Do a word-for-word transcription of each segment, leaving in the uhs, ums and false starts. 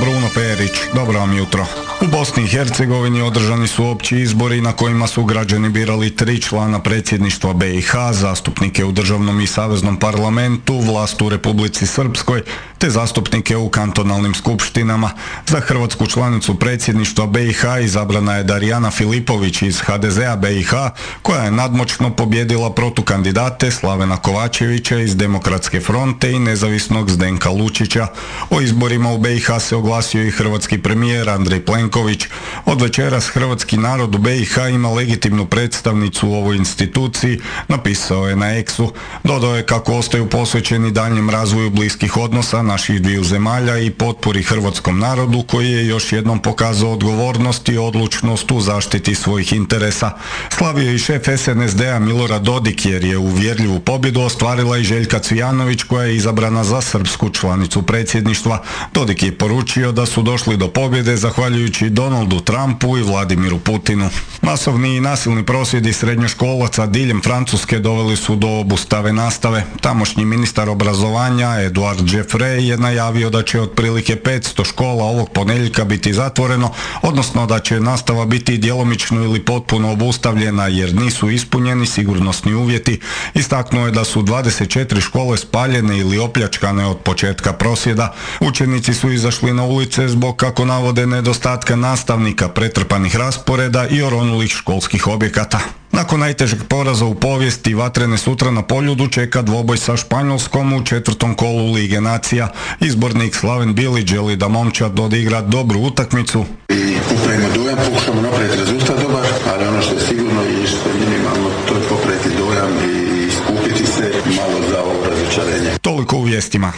Bruno Perić, dobro vam jutro. U Bosni i Hercegovini održani su opći izbori na kojima su građani birali tri člana predsjedništva B i H, zastupnike u državnom i saveznom parlamentu, vlast u Republici Srpskoj, te zastupnike u kantonalnim skupštinama. Za hrvatsku članicu predsjedništva B i H izabrana je Darijana Filipović iz H D Z A B i H, koja je nadmoćno pobjedila protukandidate Slavena Kovačevića iz Demokratske fronte i nezavisnog Zdenka Lučića. O izborima u B i H se oglasio i hrvatski premijer Andrej Plenković. Od večeras hrvatski narod u B i H ima legitimnu predstavnicu u ovoj instituciji, napisao je na Eksu. Dodao je kako ostaju posvećeni daljnjem razvoju bliskih odnosa naših dviju zemalja i potpori hrvatskom narodu, koji je još jednom pokazao odgovornost i odlučnost u zaštiti svojih interesa. Slavio i šef S N S D-a Milorad Dodik, jer je uvjerljivu pobjedu ostvarila i Željka Cvijanović, koja je izabrana za srpsku članicu predsjedništva. Dodik je poručio da su došli do pobjede zahvaljujući Donaldu Trumpu i Vladimiru Putinu. Masovni i nasilni prosvjedi srednjoškolaca diljem Francuske doveli su do obustave nastave. Tamošnji ministar obrazovanja Eduard Jeffrey je najavio da će otprilike petsto škola ovog ponedjeljka biti zatvoreno, odnosno da će nastava biti djelomično ili potpuno obustavljena jer nisu ispunjeni sigurnosni uvjeti. Istaknuo je da su dvadeset četiri škole spaljene ili opljačkane od početka prosvjeda. Učenici su izašli na ulice zbog, kako navode, nedostatka nastavnika, pretrpanih rasporeda i oronulih školskih objekata. Nakon najtežeg poraza u povijesti Vatrene sutra na Poljudu čeka dvoboj sa Španjolskom u četvrtom kolu Lige nacija. Izbornik Slaven Bilić želi da momčad odigra dobru utakmicu i upravimo dojam, pokušamo napraviti rezultat dobar, ali ono što je sigurno i što je minimalno, to je popraviti dojam i iskupiti se malo za ovo razočarenje. Toliko u vijestima.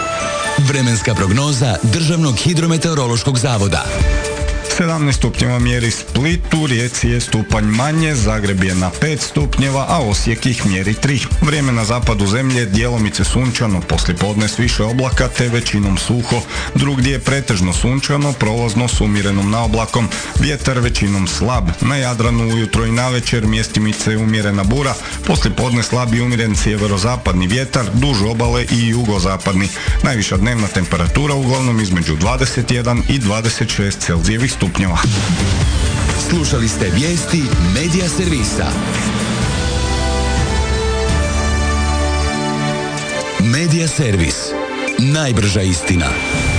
Vremenska prognoza Državnog hidrometeorološkog zavoda. sedamnaest stupnjeva mjeri Split, u Rijeci je stupanj manje, Zagreb je na pet stupnjeva, a Osijek ih mjeri tri. Vrijeme na zapadu zemlje djelomice sunčano, poslijepodne s više oblaka te većinom suho. Drugdje je pretežno sunčano, prolazno s umjerenom naoblakom, vjetar većinom slab. Na Jadranu ujutro i navečer mjestimice umjerena bura, poslijepodne slab i umjeren sjeverozapadni vjetar, duž obale i jugozapadni. Najviša dnevna temperatura uglavnom između dvadeset jedan i dvadeset šest Celzijevih stupnjeva. Slušali ste vijesti Medija servisa. Medija servis. Najbrža istina.